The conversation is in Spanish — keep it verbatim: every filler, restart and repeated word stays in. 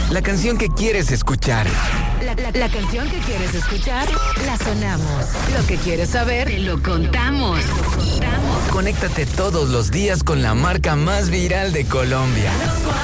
La canción que quieres escuchar. La, la, la canción que quieres escuchar, la sonamos. Lo que quieres saber, te lo contamos. Te lo contamos. Conéctate todos los días con la marca más viral de Colombia.